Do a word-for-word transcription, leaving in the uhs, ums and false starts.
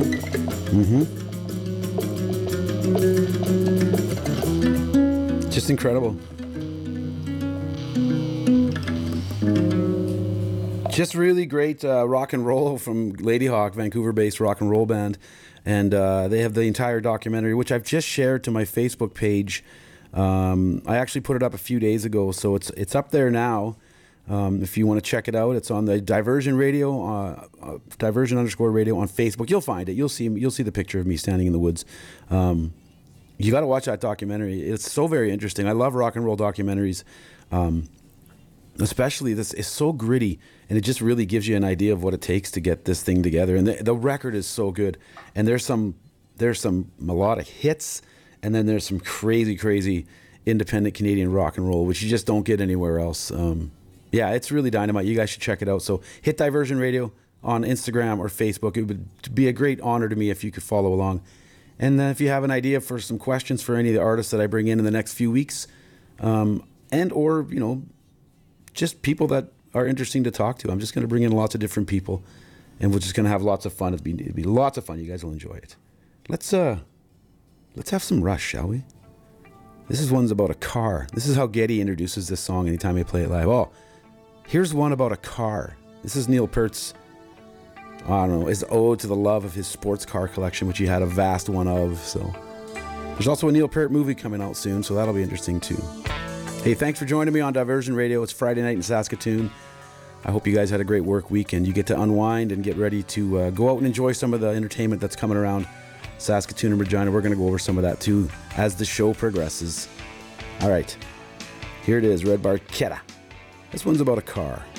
Mm-hmm. Just incredible. Just really great uh, rock and roll from Ladyhawke, Vancouver-based rock and roll band. And uh, they have the entire documentary, which I've just shared to my Facebook page. Um, I actually put it up a few days ago, so it's it's up there now. Um, if you want to check it out, it's on the Diversion Radio, uh, uh, Diversion underscore Radio on Facebook. You'll find it. You'll see you'll see the picture of me standing in the woods. Um, you got to watch that documentary. It's so very interesting. I love rock and roll documentaries. Um, Especially this is so gritty, and it just really gives you an idea of what it takes to get this thing together. And the, the record is so good. And there's some there's some melodic hits, and then there's some crazy, crazy independent Canadian rock and roll, which you just don't get anywhere else. Um, yeah, it's really dynamite. You guys should check it out. So hit Diversion Radio on Instagram or Facebook. It would be a great honor to me if you could follow along. And then if you have an idea for some questions for any of the artists that I bring in in the next few weeks, um, and or you know. just people that are interesting to talk to. I'm just going to bring in lots of different people, and we're just going to have lots of fun. It'll be, it'll be lots of fun. You guys will enjoy it. Let's uh, let's have some Rush, shall we? This is one's about a car. This is how Geddy introduces this song anytime I play it live. Oh, here's one about a car. This is Neil Peart's, I don't know, his ode to the love of his sports car collection, which he had a vast one of. So there's also a Neil Peart movie coming out soon, so that'll be interesting too. Hey, thanks for joining me on Diversion Radio. It's Friday night in Saskatoon. I hope you guys had a great work week and you get to unwind and get ready to uh, go out and enjoy some of the entertainment that's coming around Saskatoon and Regina. We're going to go over some of that too as the show progresses. All right, here it is, Red Barchetta. This one's about a car.